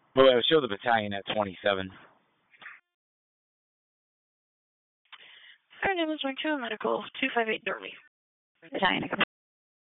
Well, show the battalion at 27. Our name is 12 Medical 258 Derby. Battalion.